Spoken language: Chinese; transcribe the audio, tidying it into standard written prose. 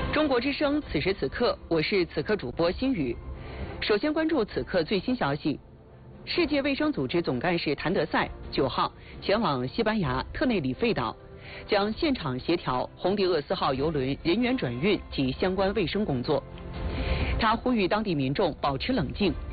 中国之声，此时此刻，我是此刻主播心雨。首先关注此刻最新消息：世界卫生组织总干事谭德赛9号前往西班牙特内里费岛，将现场协调红迪厄斯号邮轮人员转运及相关卫生工作。他呼吁当地民众保持冷静，